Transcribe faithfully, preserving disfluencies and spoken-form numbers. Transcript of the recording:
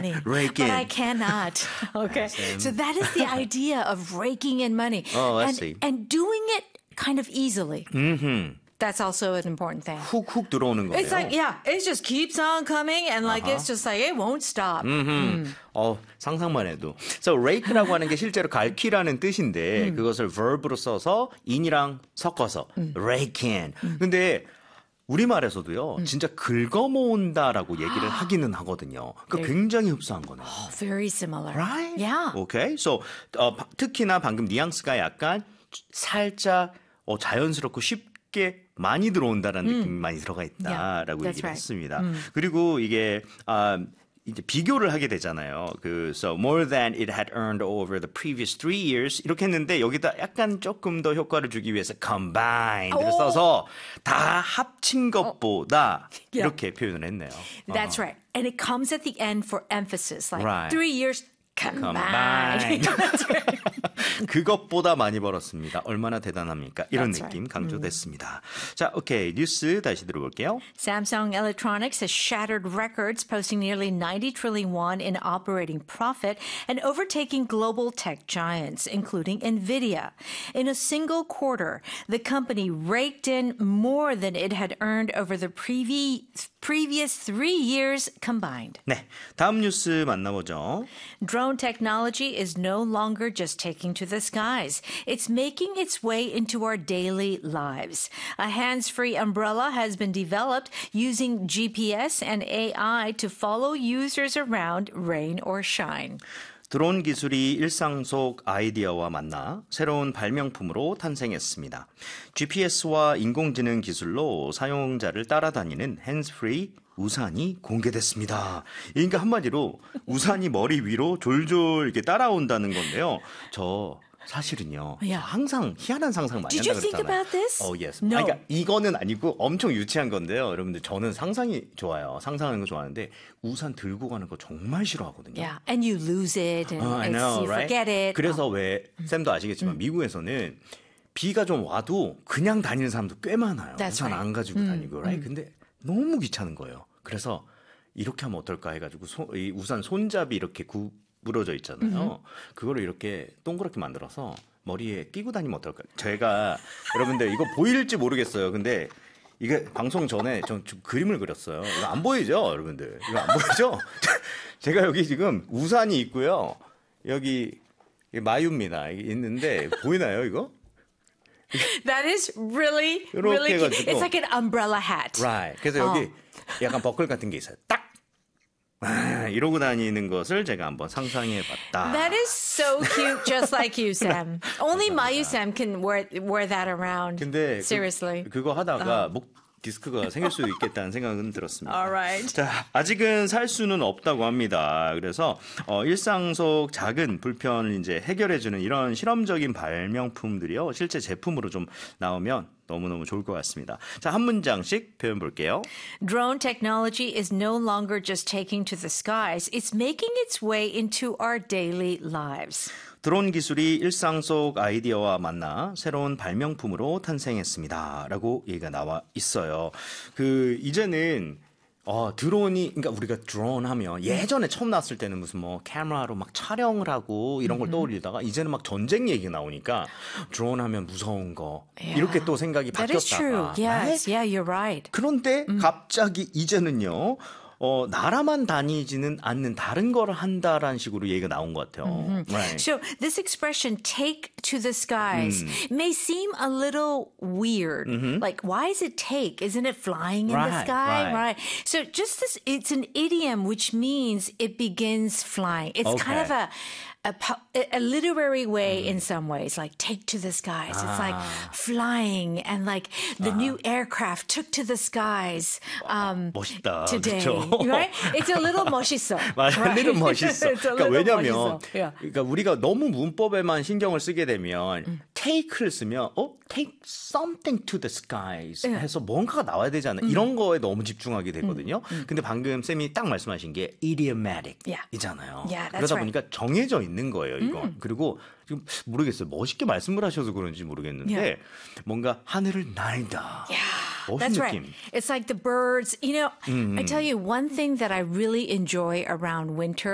money. Rake but in. I cannot. Okay. So that is the idea of raking in money. Oh, I and, see. And doing it kind of easily. Mm-hmm. That's also an important thing. 훅훅 들어오는 거예요. It's like, yeah, it just keeps on coming and like, Uh-huh. it's just like, it won't stop. 음. 어, 상상만 해도. So, rake라고 하는 게 실제로 갈퀴라는 뜻인데, 음. 그것을 verb로 써서 in이랑 섞어서 음. rake in. 음. 근데, 우리말에서도요, 음. 진짜 긁어모은다라고 얘기를 하기는 하거든요. 그러니까 굉장히 흡사한 거네요. Oh, very similar. Right? Yeah. Okay. So, 어, 특히나 방금 뉘앙스가 약간 살짝 어, 자연스럽고 쉽게 많이 들어온다라는 음. 느낌이 많이 들어가 있다라고 yeah, 얘기를 right. 했습니다. 음. 그리고 이게 아, 이제 비교를 하게 되잖아요. 그 so more than it had earned over the previous three years 이렇게 했는데 여기다 약간 조금 더 효과를 주기 위해서 combined를 오. 써서 다 합친 것보다 어. 이렇게 표현을 했네요. That's 어. right. And it comes at the end for emphasis. Like Right. three years combined. combined. 그것보다 많이 벌었습니다. 얼마나 대단합니까? 이런 That's 느낌 right. 강조됐습니다. 음. 자, 오케이. 뉴스 다시 들어볼게요. Samsung Electronics has shattered records, posting nearly ninety trillion won in operating profit and overtaking global tech giants, including Nvidia. In a single quarter, the company raked in more than it had earned over the previous previous three years combined. 네, 다음 뉴스 만나보죠. Drone technology is no longer just taking to the skies. It's making its way into our daily lives. A hands-free umbrella has been developed using G P S and A I to follow users around, rain or shine. 드론 기술이 일상 속 아이디어와 만나 새로운 발명품으로 탄생했습니다. 지피에스와 인공지능 기술로 사용자를 따라다니는 핸즈프리 우산이 공개됐습니다. 그러니까 한마디로 우산이 머리 위로 졸졸 이렇게 따라온다는 건데요. 저 사실은요. Yeah. 항상 희한한 상상 많이 Did 한다 you think 그랬잖아요. about this? Oh, yes. No. 아니, 그러니까 이거는 아니고 엄청 유치한 건데요. 여러분들 저는 상상이 좋아요. 상상하는 거 좋아하는데 우산 들고 가는 거 정말 싫어하거든요. Yeah, and you lose it and Oh, I it's, know, you right? forget it. 그래서 왜 쌤도 아시겠지만 미국에서는 비가 좀 와도 그냥 다니는 사람도 꽤 많아요. That's 우산 right. 안 가지고 다니고, right? 근데 너무 귀찮은 거예요. 그래서 이렇게 하면 어떨까 해가지고 소, 이 우산 손잡이 이렇게 구부러져 있잖아요. 그거를 이렇게 동그랗게 만들어서 머리에 끼고 다니면 어떨까요? 제가 여러분들 이거 보일지 모르겠어요. 근데 이게 방송 전에 전 좀 그림을 그렸어요. 이거 안 보이죠, 여러분들? 이거 안 보이죠? 제가 여기 지금 우산이 있고요. 여기 마유입니다. 이게 있는데 보이나요, 이거? That is really, 이렇게 really cute. 해가지고. It's like an umbrella hat. Right. 그래서 여기 약간 버클 같은 게 있어요. 딱! 아, 이러고 다니는 것을 제가 한번 상상해 봤다. That is so cute, just like you, Sam. Only Mayu Sam can wear wear that around. 근데 Seriously. 그, 그거 하다가 목 디스크가 생길 수도 있겠다는 생각은 들었습니다. Alright. 자, 아직은 살 수는 없다고 합니다. 그래서 어, 일상 속 작은 불편을 이제 해결해주는 이런 실험적인 발명품들이요, 실제 제품으로 좀 나오면 너무너무 좋을 것 같습니다. 자, 한 문장씩 표현 볼게요. Drone technology is no longer just taking to the skies. It's making its way into our daily lives. 드론 기술이 일상 속 아이디어와 만나 새로운 발명품으로 탄생했습니다. 라고 얘기가 나와 있어요. 그, 이제는, 어, 드론이, 그러니까 우리가 드론 하면 예전에 처음 나왔을 때는 무슨 뭐 카메라로 막 촬영을 하고 이런 걸 떠올리다가 이제는 막 전쟁 얘기가 나오니까 드론 하면 무서운 거. Yeah. 이렇게 또 생각이 That is true. 바뀌었다가. Yes. Yeah, you're right. 그런데 갑자기 이제는요, 어, 나라만 다니지는 않는 다른 걸 한다라는 식으로 얘기가 나온 것 같아요. Right. So this expression, take to the skies, may seem a little weird. Like, why is it take? Isn't it flying in the Right, sky? right. So just this, it's an idiom which means it begins flying. It's kind of Okay. a, a, po- a literary way in some ways, like take to the skies. It's like flying and like the new aircraft took to the skies um, 멋있다. today. 그렇죠? Right? It's a little 멋있어. 맞아, right? little 멋있어. It's a 그러니까 little 왜냐면, 멋있어. Yeah. 그러니까 우리가 너무 문법에만 신경을 쓰게 되면 take를 쓰면 어 take something to the skies 해서 뭔가가 나와야 되잖아요. 이런 거에 너무 집중하게 되거든요. 근데 방금 쌤이 딱 말씀하신 게 idiomatic Yeah. 이잖아요. Yeah, that's 그러다 right. 보니까 정해져 있는 거예요, 이거. 그리고 지금 모르겠어요. 멋있게 말씀을 하셔서 그런지 모르겠는데 Yeah. 뭔가 하늘을 날다. Yeah, 멋진 that's 느낌. right. It's like the birds. You know, I tell you one thing that I really enjoy around winter